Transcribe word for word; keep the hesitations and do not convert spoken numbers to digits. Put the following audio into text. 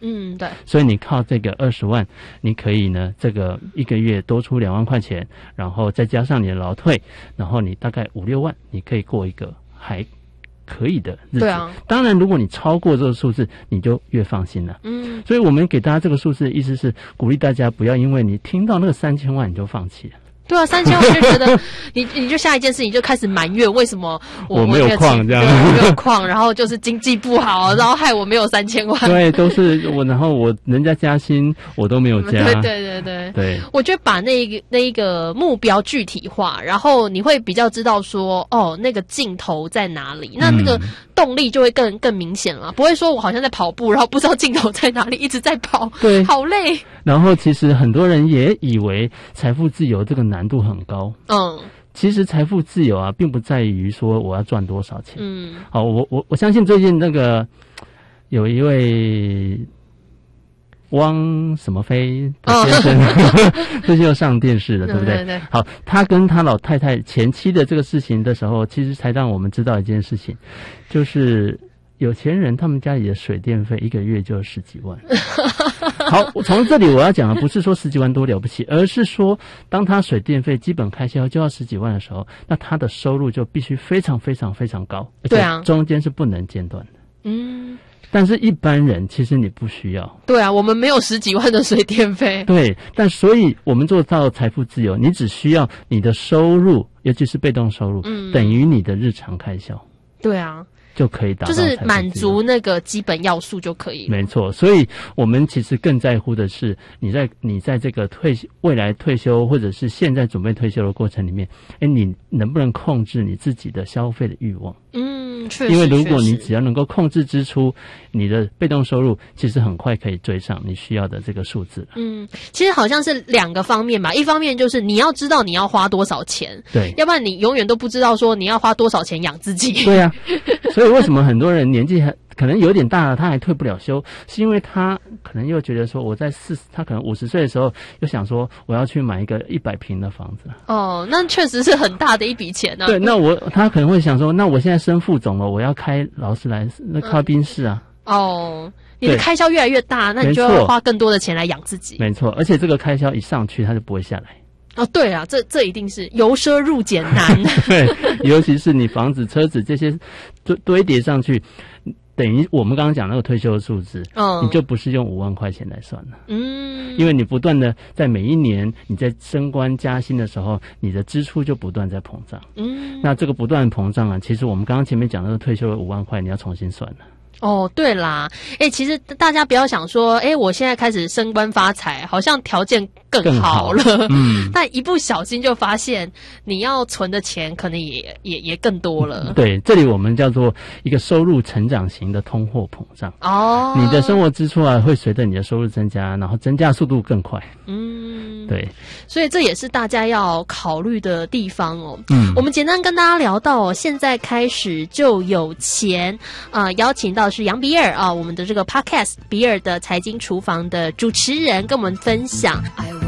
嗯，对。 所以你靠这个二十万，你可以呢，这个一个月多出两万块钱，然后再加上你的劳退，然后你大概五六万，你可以过一个还可以的日子。 对啊。 当然，如果你超过这个数字，你就越放心了。 嗯。 所以我们给大家这个数字的意思是鼓励大家不要因为你听到那个三千万你就放弃了。 对啊，三千万就觉得你你就下一件事情就开始埋怨为什么 我, 我没有矿这样， 我没有矿，然后就是经济不好，然后害我没有三千万。 对，都是我，然后我人家加薪我都没有加。 对对对对对， 我觉得把那一个那一个目标具体化，然后你会比较知道说哦那个尽头在哪里，那那个动力就会更更明显了，不会说我好像在跑步，然后不知道尽头在哪里，一直在跑， 对， 好累。然后其实很多人也以为财富自由这个难度很高， 嗯， 其实财富自由啊，并不在于说我要赚多少钱， 嗯， 好，我我我相信最近那个有一位汪什么飞的先生，哦、最近又上电视了，对不对？ 对对对。 好，他跟他老太太前妻的这个事情的时候，其实才让我们知道一件事情，就是有钱人他们家里的水电费一个月就十几万。好，从这里我要讲的不是说十几万多了不起，而是说当他水电费基本开销就要十几万的时候，那他的收入就必须非常非常非常高， 对啊， 中间是不能间断的。 嗯， 但是一般人其实你不需要。 对啊，我们没有十几万的水电费。 对，但所以我们做到财富自由，你只需要你的收入，尤其是被动收入，嗯，等于你的日常开销。 对啊。 就可以达到就是满足那个基本要素就可以了。 没错，所以我们其实更在乎的是你在你在这个退未来退休或者是现在准备退休的过程里面，哎，你能不能控制你自己的消费的欲望？ 嗯，确实。 因为如果你只要能够控制支出，你的被动收入其实很快可以追上你需要的这个数字了。 嗯，其实好像是两个方面吧，一方面就是你要知道你要花多少钱， 对， 要不然你永远都不知道说你要花多少钱养自己。 对啊，所以为什么很多人年纪还可能有点大了，他还退不了休，是因为他可能又觉得说我在四，他可能五十岁的时候又想说我要去买一个一百平的房子。 哦，那确实是很大的一笔钱啊。 对，那我他可能会想说，那我现在升副总了，我要开劳斯莱斯，那开宾士啊。 嗯、哦，你的开销越来越大，那你就要花更多的钱来养自己。 没错，而且这个开销一上去，它就不会下来。 哦，对啊，这这一定是由奢入俭难。 对，尤其是你房子、车子这些堆堆叠上去，等于我们刚刚讲那个退休的数字，嗯，你就不是用五万块钱来算了，嗯，因为你不断的在每一年你在升官加薪的时候，你的支出就不断在膨胀，嗯，那这个不断膨胀啊，其实我们刚刚前面讲的那个退休的五万块，你要重新算了。 哦，对啦，哎，其实大家不要想说，哎，我现在开始升官发财，好像条件更好了，好嗯，但一不小心就发现，你要存的钱可能也也也更多了。 对，这里我们叫做一个收入成长型的通货膨胀。 哦， 你的生活支出啊，会随着你的收入增加，然后增加速度更快。嗯，对， 所以这也是大家要考虑的地方哦。嗯，我们简单跟大家聊到哦，现在开始就有钱啊、呃，邀请到。是杨比尔啊，我们的这个 podcast 比尔的财经厨房的主持人跟我们分享。